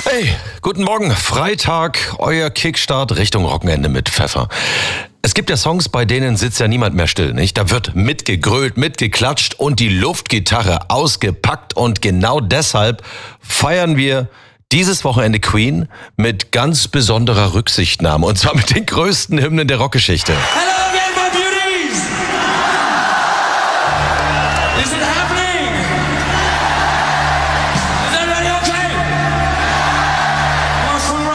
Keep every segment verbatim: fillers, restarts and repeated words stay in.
Hey, guten Morgen. Freitag, euer Kickstart Richtung Wochenende mit Pfeffer. Es gibt ja Songs, bei denen sitzt ja niemand mehr still, nicht? Da wird mitgegrölt, mitgeklatscht und die Luftgitarre ausgepackt. Und genau deshalb feiern wir dieses Wochenende Queen mit ganz besonderer Rücksichtnahme. Und zwar mit den größten Hymnen der Rockgeschichte. Hello again, my beauties! Is it happening? Is everybody okay? One full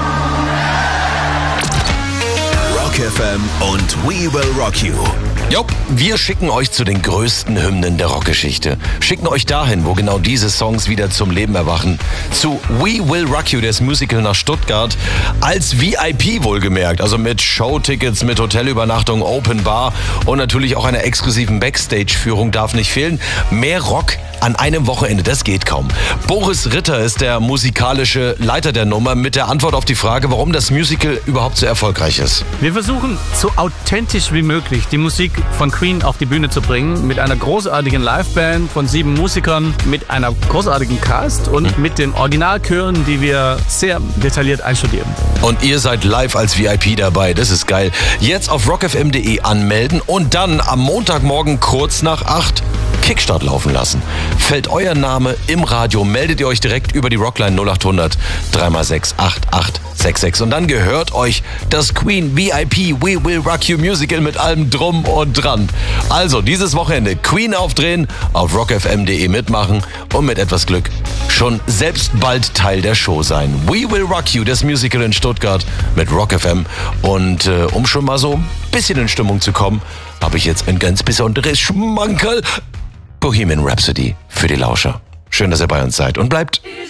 round. Rock F M und We Will Rock You. Jupp, wir schicken euch zu den größten Hymnen der Rockgeschichte. Schicken euch dahin, wo genau diese Songs wieder zum Leben erwachen. Zu We Will Rock You, das Musical nach Stuttgart. Als V I P wohlgemerkt. Also mit Showtickets, mit Hotelübernachtung, Open Bar und natürlich auch einer exklusiven Backstage-Führung darf nicht fehlen. Mehr Rock an einem Wochenende, das geht kaum. Boris Ritter ist der musikalische Leiter der Nummer mit der Antwort auf die Frage, warum das Musical überhaupt so erfolgreich ist. Wir versuchen, so authentisch wie möglich die Musik von Queen auf die Bühne zu bringen, mit einer großartigen Liveband von sieben Musikern, mit einer großartigen Cast und mhm. mit den Originalchören, die wir sehr detailliert einstudieren. Und ihr seid live als V I P dabei, das ist geil. Jetzt auf rock f m punkt de anmelden und dann am Montagmorgen kurz nach acht Kickstart laufen lassen. Fällt euer Name im Radio, meldet ihr euch direkt über die Rockline null acht hundert drei mal sechs acht acht sechs sechs und dann gehört euch das Queen V I P We Will Rock You Musical mit allem drum und dran. Also dieses Wochenende Queen aufdrehen, auf rock f m punkt de mitmachen und mit etwas Glück schon selbst bald Teil der Show sein. We Will Rock You, das Musical in Stuttgart mit Rock F M. Und äh, um schon mal so ein bisschen in Stimmung zu kommen, habe ich jetzt ein ganz besonderes Schmankerl. Bohemian Rhapsody für die Lauscher. Schön, dass ihr bei uns seid und bleibt.